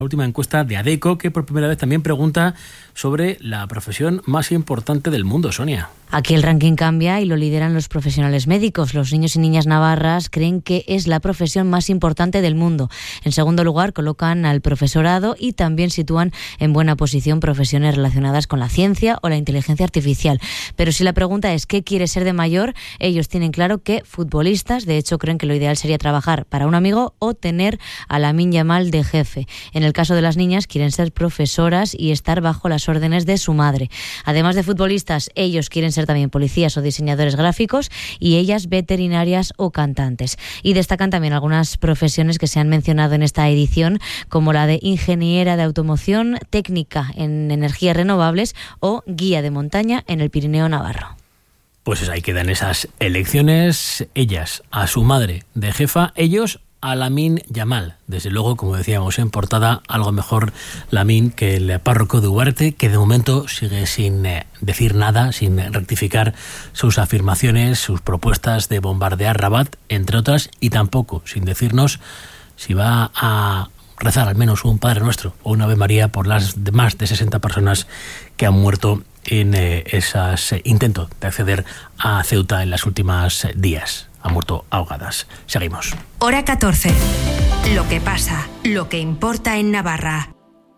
La última encuesta de ADECO, que por primera vez también pregunta sobre la profesión más importante del mundo, Sonia. Aquí el ranking cambia y lo lideran los profesionales médicos. Los niños y niñas navarras creen que es la profesión más importante del mundo. En segundo lugar colocan al profesorado y también sitúan en buena posición profesiones relacionadas con la ciencia o la inteligencia artificial. Pero si la pregunta es ¿qué quiere ser de mayor? Ellos tienen claro que futbolistas. De hecho, creen que lo ideal sería trabajar para un amigo o tener a Lamine Yamal de jefe. En el caso de las niñas, quieren ser profesoras y estar bajo las órdenes de su madre. Además de futbolistas, ellos quieren ser también policías o diseñadores gráficos y ellas veterinarias o cantantes. Y destacan también algunas profesiones que se han mencionado en esta edición, como la de ingeniera de automoción, técnica en energías renovables o guía de montaña en el Pirineo navarro. Pues ahí quedan esas elecciones. Ellas a su madre de jefa, ellos a Lamine Yamal. Desde luego, como decíamos en portada, algo mejor Lamine que el párroco de Ugarte, que de momento sigue sin decir nada, sin rectificar sus afirmaciones, sus propuestas de bombardear Rabat, entre otras, y tampoco sin decirnos si va a rezar al menos un Padre Nuestro o una Ave María por las más de 60 personas que han muerto en esos intentos de acceder a Ceuta en los últimos días. Han muerto ahogadas. Seguimos. Hora 14. Lo que pasa, lo que importa en Navarra.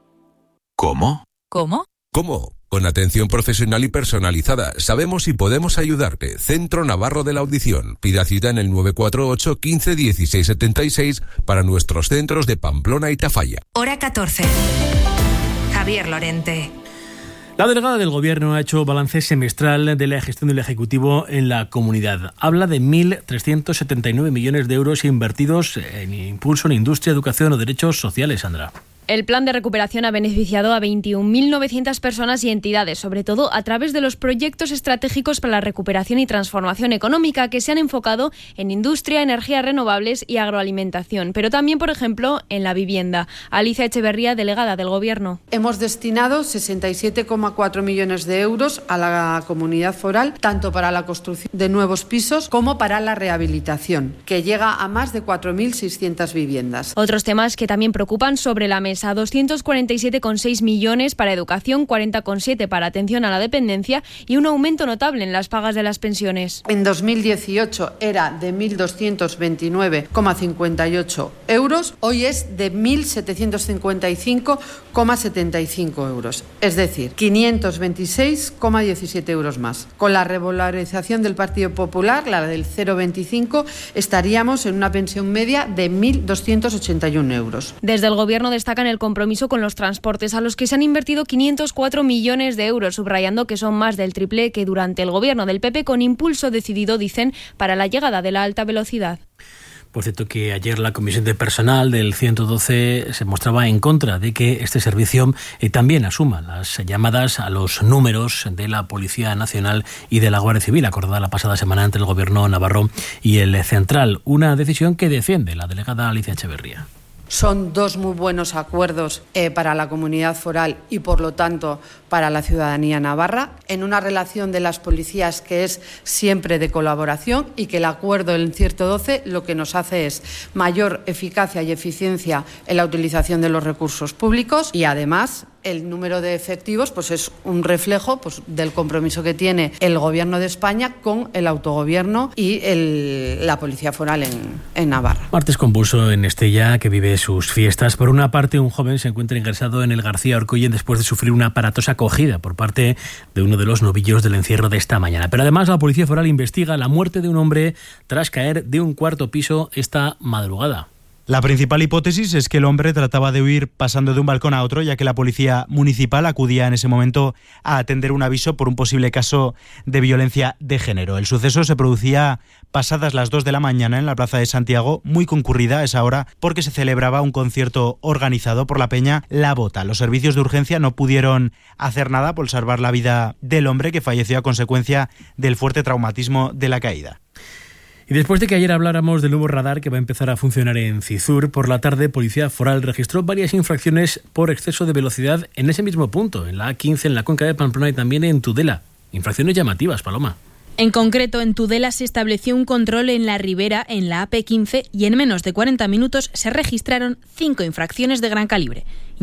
¿Cómo? ¿Cómo? ¿Cómo? Con atención profesional y personalizada. Sabemos y podemos ayudarte. Centro Navarro de la Audición. Pida cita en el 948 15 16 76 para nuestros centros de Pamplona y Tafalla. Hora 14. Javier Lorente. La delegada del Gobierno ha hecho balance semestral de la gestión del Ejecutivo en la comunidad. Habla de 1.379 millones de euros invertidos en impulso en industria, educación o derechos sociales, Sandra. El plan de recuperación ha beneficiado a 21.900 personas y entidades, sobre todo a través de los proyectos estratégicos para la recuperación y transformación económica que se han enfocado en industria, energías renovables y agroalimentación, pero también, por ejemplo, en la vivienda. Alicia Echeverría, delegada del Gobierno. Hemos destinado 67,4 millones de euros a la comunidad foral, tanto para la construcción de nuevos pisos como para la rehabilitación, que llega a más de 4.600 viviendas. Otros temas que también preocupan sobre la mesa: 247,6 millones para educación, 40,7 para atención a la dependencia y un aumento notable en las pagas de las pensiones. En 2018 era de 1.229,58 euros, hoy es de 1.755,75 euros, es decir, 526,17 euros más. Con la revalorización del Partido Popular, la del 0,25, estaríamos en una pensión media de 1.281 euros. Desde el Gobierno destacan el compromiso con los transportes, a los que se han invertido 504 millones de euros, subrayando que son más del triple que durante el Gobierno del PP, con impulso decidido, dicen, para la llegada de la alta velocidad. Por cierto, que ayer la Comisión de Personal del 112 se mostraba en contra de que este servicio también asuma las llamadas a los números de la Policía Nacional y de la Guardia Civil, acordada la pasada semana entre el Gobierno navarro y el central. Una decisión que defiende la delegada Alicia Echeverría. Son dos muy buenos acuerdos para la comunidad foral y, por lo tanto, para la ciudadanía navarra, en una relación de las policías que es siempre de colaboración, y que el acuerdo del 112 lo que nos hace es mayor eficacia y eficiencia en la utilización de los recursos públicos, y además el número de efectivos pues es un reflejo del compromiso que tiene el Gobierno de España con el autogobierno y la Policía Foral en Navarra. Martes convulso en Estella, que vive sus fiestas. Por una parte, un joven se encuentra ingresado en el García Orcoyen después de sufrir una aparatosa acogida por parte de uno de los novillos del encierro de esta mañana. Pero además la Policía Foral investiga la muerte de un hombre tras caer de un cuarto piso esta madrugada. La principal hipótesis es que el hombre trataba de huir pasando de un balcón a otro, ya que la policía municipal acudía en ese momento a atender un aviso por un posible caso de violencia de género. El suceso se producía pasadas las 2 de la mañana en la Plaza de Santiago, muy concurrida a esa hora porque se celebraba un concierto organizado por la peña La Bota. Los servicios de urgencia no pudieron hacer nada por salvar la vida del hombre, que falleció a consecuencia del fuerte traumatismo de la caída. Y después de que ayer habláramos del nuevo radar que va a empezar a funcionar en Cizur, por la tarde Policía Foral registró varias infracciones por exceso de velocidad en ese mismo punto, en la A15, en la cuenca de Pamplona y también en Tudela. Infracciones llamativas, Paloma. En concreto, en Tudela se estableció un control en la Ribera, en la AP15, y en menos de 40 minutos se registraron 5 infracciones de gran calibre.